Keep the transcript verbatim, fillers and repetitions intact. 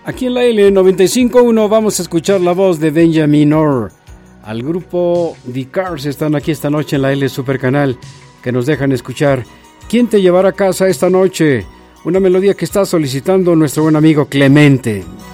Aquí en la L noventa y cinco punto uno vamos a escuchar la voz de Benjamin Orr. Al grupo The Cars están aquí esta noche en la L Super Canal, que nos dejan escuchar ¿Quién te llevará a casa esta noche? Una melodía que está solicitando nuestro buen amigo Clemente.